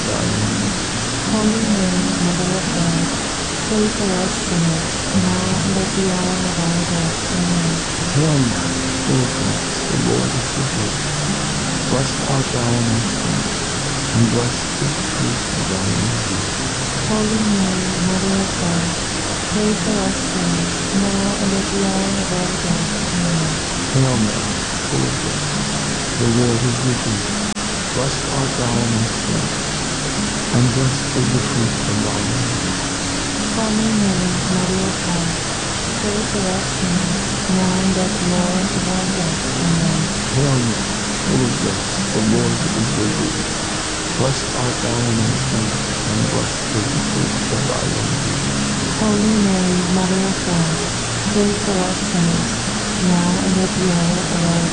die in need. Holy Mary, Mother of God, pray for us sinners, now and at the hour of our death. Amen. Hail Mary, full of grace, the Lord is with thee. Blessed art thou amongst women, and blessed is the fruit of thy womb, Jesus. Holy Mary, Mother of God, pray for us sinners, now and at the hour of our death. Amen. Hail Mary, full of grace, the Lord is with thee. Blessed art thou amongst women, and blessed is the fruit of thy womb, Jesus. Holy Mary, Mother of God, pray for us sinners, now and at the hour of our death. Amen. Hail Mary, full of grace, the Lord is with thee. Blessed art thou amongst women, and blessed is the fruit of thy womb, Jesus. Holy Mary, Mother of God, pray for us sinners, now and at the hour of our